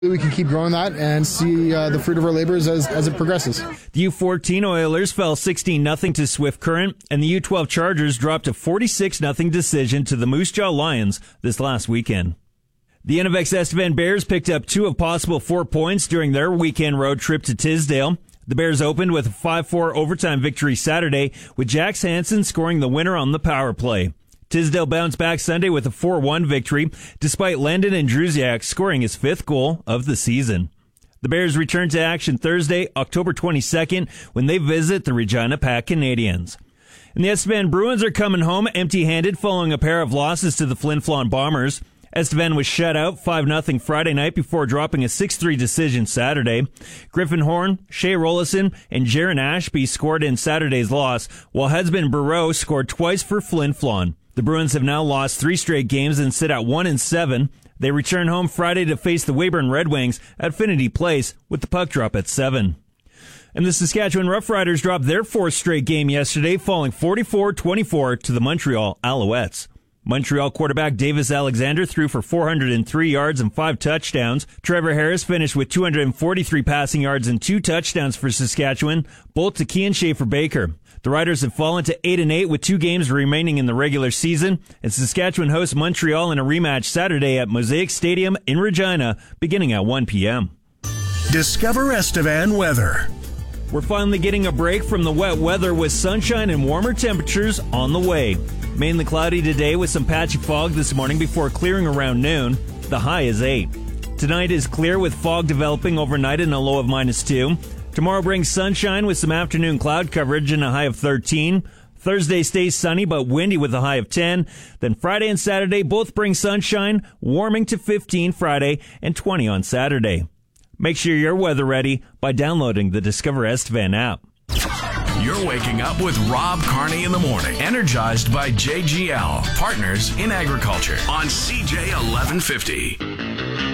We can keep growing that and see the fruit of our labors as it progresses. The U14 Oilers fell 16-0 to Swift Current, and the U12 Chargers dropped a 46-0 decision to the Moose Jaw Lions this last weekend. The NFX Estevan Bears picked up 2 of possible 4 points during their weekend road trip to Tisdale. The Bears opened with a 5-4 overtime victory Saturday, with Jax Hansen scoring the winner on the power play. Tisdale bounced back Sunday with a 4-1 victory, despite Landon Andrusiak scoring his 5th goal of the season. The Bears return to action Thursday, October 22nd, when they visit the Regina Pack Canadians. And the Estevan Bruins are coming home empty-handed following a pair of losses to the Flin Flon Bombers. Estevan was shut out 5-0 Friday night before dropping a 6-3 decision Saturday. Griffin Horn, Shea Rollison, and Jaron Ashby scored in Saturday's loss, while Husband Burrow scored twice for Flin Flon. The Bruins have now lost 3 straight games and sit at 1-7. They return home Friday to face the Weyburn Red Wings at Affinity Place with the puck drop at 7. And the Saskatchewan Roughriders dropped their 4th straight game yesterday, falling 44-24 to the Montreal Alouettes. Montreal quarterback Davis Alexander threw for 403 yards and 5 touchdowns. Trevor Harris finished with 243 passing yards and 2 touchdowns for Saskatchewan, both to Kean Schaefer-Baker. The Riders have fallen to 8-8 with 2 games remaining in the regular season, and Saskatchewan hosts Montreal in a rematch Saturday at Mosaic Stadium in Regina, beginning at 1 p.m. Discover Estevan weather. We're finally getting a break from the wet weather with sunshine and warmer temperatures on the way. Mainly cloudy today with some patchy fog this morning before clearing around noon. The high is 8. Tonight is clear with fog developing overnight and a low of -2. Tomorrow brings sunshine with some afternoon cloud coverage and a high of 13. Thursday stays sunny but windy with a high of 10. Then Friday and Saturday both bring sunshine, warming to 15 Friday and 20 on Saturday. Make sure you're weather ready by downloading the Discover Estevan app. You're waking up with Rob Carney in the morning, energized by JGL, partners in agriculture on CJ 1150.